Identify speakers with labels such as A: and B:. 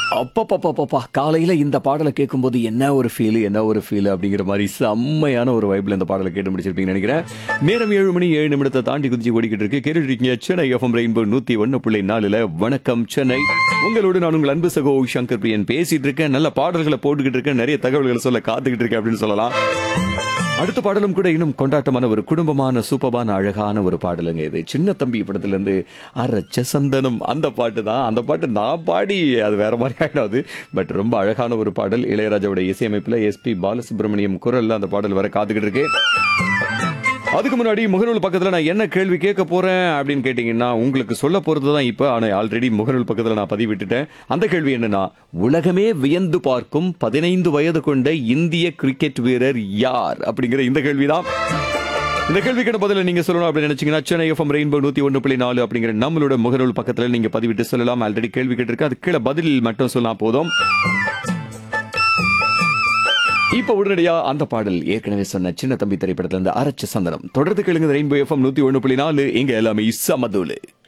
A: அப்பப்பப்பப்பா! காலையில இந்த பாடல கேட்கும்போது என்ன ஒரு ஃபீல் அப்படிங்கிற மாரி செம்மையான ஒரு வைப்ல இந்த பாடல கேட்டு முடிச்சிருப்பீங்கன்னு நெனைக்கிறேன். நேரம் 7 மணி 7 நிமிடத்த தாண்டி குதிச்சு ஓடிக்கிட்டு இருக்கு. கேட்டுட்டு இருக்கீங்க சென்னை எஃப்எம் ரெயின்போ 101.4ல வணக்கம் சென்னை. உங்களோடு நான் உங்கள் அன்பு சகோ சங்கர் பிரியன் பேசிட்டு இருக்கேன். நல்ல பாடல்கள போட்டுக்கிட்டு இருக்கேன். நெறைய தகவல்கள சொல்ல காத்துக்கிட்டு இருக்கேன் அப்படின்னு சொல்லலாம். அடுத்த பாடலும் கூட இன்னும் கொண்டாட்டமான ஒரு குடும்பமான சூப்பரான அழகான ஒரு பாடலுங்க இது. சின்ன தம்பி படத்துல இருந்து அரைச்ச சந்தனம் அந்த பாட்டு தான். அந்த பாட்டு நான் பாடி அது வேற மாதிரி ஆயிடாது. பட் ரொம்ப அழகான ஒரு பாடல். இளையராஜாவோட இசையமைப்புல எஸ்பி பாலசுப்ரமணியம் குரல்ல அந்த பாடல் வர காத்துக்கிட்டு இருக்கு. அதுக்கு முன்னாடி முகநூல் பக்கத்துல நான் என்ன கேள்வி கேட்க போறேன் அப்படின்னு கேட்டீங்கன்னா உங்களுக்கு சொல்ல போறது தான் இப்ப. ஆனா ஆல்ரெடி முகநூல் பக்கத்துல நான் பதிவிட்டுட்டேன். அந்த கேள்வி என்னன்னா, உலகமே வியந்து பார்க்கும் 15 வயது கொண்ட இந்திய கிரிக்கெட் வீரர் யார் அப்படிங்கிற இந்த கேள்விதான். இந்த கேள்விக்கான பதில நீங்க சொல்லணும் அப்படின்னு நினைச்சீங்கன்னா சென்னை எஃப்எம் ரெயின்போ 101.4 அப்படிங்கிற நம்மளோட முகநூல் பக்கத்துல நீங்க பதிவிட்டு சொல்லலாம். ஆல்ரெடி கேள்வி கேட்டிருக்கேன். அது கீழே பதில் மட்டும் சொன்னா போதும். இப்ப உடனடியா அந்த பாடல் ஏற்கனவே சொன்ன சின்ன தம்பி திரைப்படத்துல இருந்து அரைச்ச சந்தனம் தொடர்ந்து கேளுங்க. ரெயின்போ எஃப்எம் 101.4 இங்க எல்லாமே சமதூளு.